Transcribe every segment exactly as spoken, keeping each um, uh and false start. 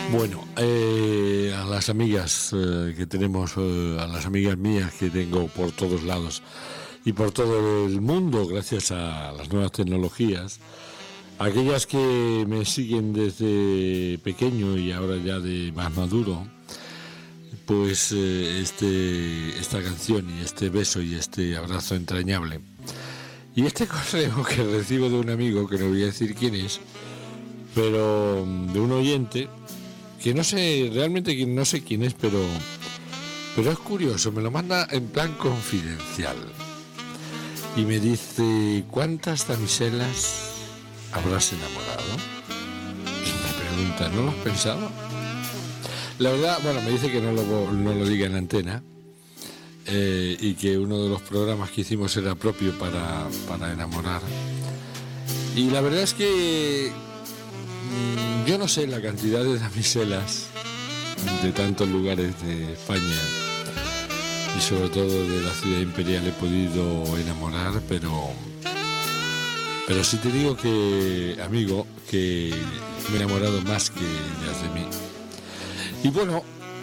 Bueno, eh, a las amigas eh, que tenemos, eh, a las amigas mías que tengo por todos lados y por todo el mundo, gracias a las nuevas tecnologías, aquellas que me siguen desde pequeño y ahora ya de más maduro, pues eh, este, esta canción y este beso y este abrazo entrañable. Y este correo que recibo de un amigo, que no voy a decir quién es, pero de un oyente, que no sé, realmente no sé quién es, pero, pero es curioso, me lo manda en plan confidencial. Y me dice, ¿cuántas damiselas habrás enamorado? Y me pregunta, ¿no lo has pensado? La verdad, bueno, me dice que no lo, no lo diga en antena, eh, y que uno de los programas que hicimos era propio para, para enamorar. Y la verdad es que mmm, yo no sé la cantidad de damiselas de tantos lugares de España y sobre todo de la ciudad imperial he podido enamorar, pero pero sí te digo que, amigo, que me he enamorado más que ellas de mí. Y bueno,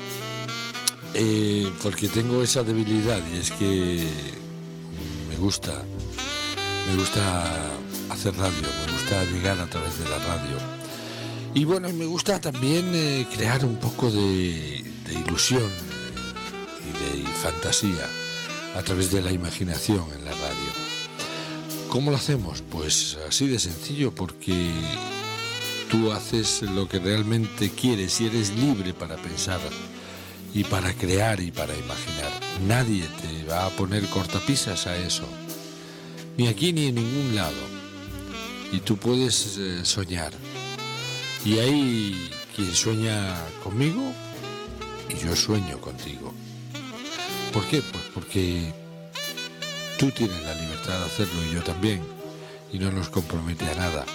eh, porque tengo esa debilidad, y es que me gusta, me gusta hacer radio, me gusta llegar a través de la radio. Y bueno, me gusta también eh, crear un poco de, de ilusión y de fantasía a través de la imaginación en la radio. ¿Cómo lo hacemos? Pues así de sencillo, porque tú haces lo que realmente quieres y eres libre para pensar y para crear y para imaginar. Nadie te va a poner cortapisas a eso, ni aquí ni en ningún lado. Y tú puedes eh, soñar. Y hay quien sueña conmigo y yo sueño contigo. ¿Por qué? Pues porque tú tienes la libertad de hacerlo y yo también, y no nos compromete a nada.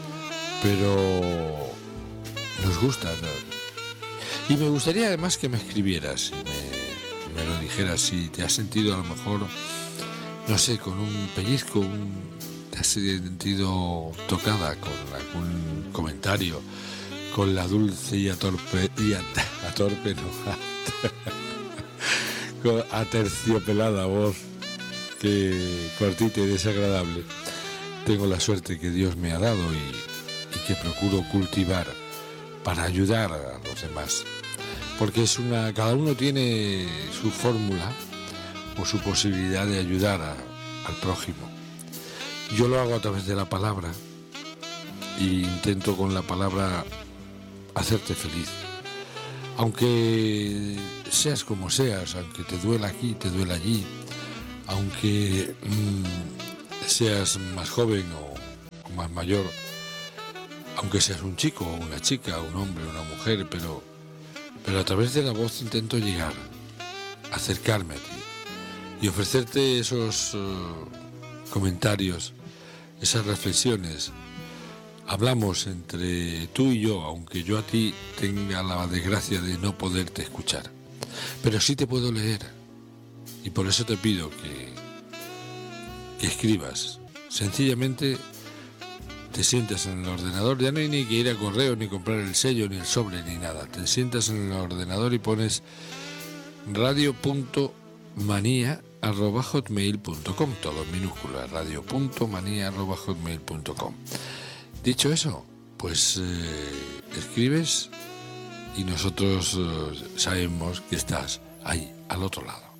Pero nos gusta, ¿no? Y me gustaría además que me escribieras y me, me lo dijeras si te has sentido a lo mejor, no sé, con un pellizco, un, te has sentido tocada con algún comentario, con la dulce y atorpe, y a, atorpe no, con aterciopelada voz, que cortita y desagradable tengo la suerte que Dios me ha dado y, y que procuro cultivar para ayudar a los demás, porque es una, cada uno tiene su fórmula o su posibilidad de ayudar a, al prójimo. Yo lo hago a través de la palabra e intento con la palabra hacerte feliz, aunque seas como seas, aunque te duela aquí, te duela allí, aunque mmm, seas más joven o, o más mayor, aunque seas un chico o una chica, un hombre o una mujer, pero, pero a través de la voz intento llegar, acercarme a ti y ofrecerte esos uh, comentarios, esas reflexiones. Hablamos entre tú y yo, aunque yo a ti tenga la desgracia de no poderte escuchar, pero sí te puedo leer, y por eso te pido que, que escribas. Sencillamente te sientas en el ordenador, ya no hay ni que ir a correo, ni comprar el sello, ni el sobre, ni nada. Te sientas en el ordenador y pones radio punto manía arroba hotmail punto com, todo en minúscula, radio punto manía arroba hotmail punto com. Dicho eso, pues eh, escribes y nosotros eh, sabemos que estás ahí, al otro lado.